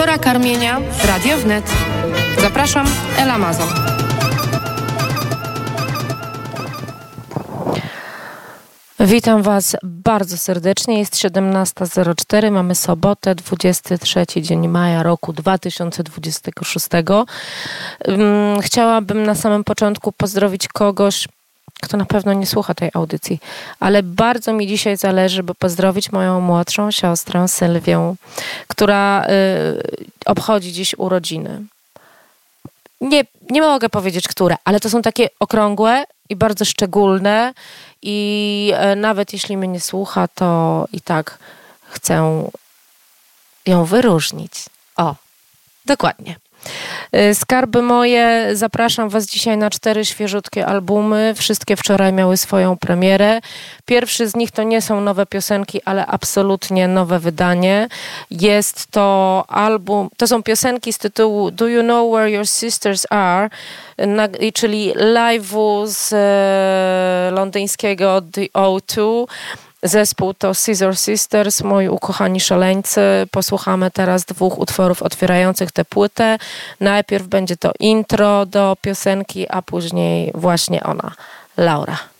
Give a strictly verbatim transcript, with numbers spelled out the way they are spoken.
Pora karmienia w Radio Wnet. Zapraszam, Ela Mazon. Witam Was bardzo serdecznie. Jest siedemnasta zero cztery, mamy sobotę, dwudziesty trzeci dzień maja roku dwa tysiące dwudziestego szóstego. Chciałabym na samym początku pozdrowić kogoś, kto na pewno nie słucha tej audycji, ale bardzo mi dzisiaj zależy, by pozdrowić moją młodszą siostrę Sylwię, która y, obchodzi dziś urodziny. Nie, nie mogę powiedzieć, które, ale to są takie okrągłe i bardzo szczególne i y, nawet jeśli mnie nie słucha, to i tak chcę ją wyróżnić. O, dokładnie. Skarby moje, zapraszam Was dzisiaj na cztery świeżutkie albumy. Wszystkie wczoraj miały swoją premierę. Pierwszy z nich to nie są nowe piosenki, ale absolutnie nowe wydanie. Jest to album, to są piosenki z tytułu Do You Know Where Your Sisters Are? Na, czyli live'u z e, londyńskiego The O dwa. Zespół to Scissor Sisters, moi ukochani szaleńcy. Posłuchamy teraz dwóch utworów otwierających tę płytę. Najpierw będzie to intro do piosenki, a później właśnie ona, Laura.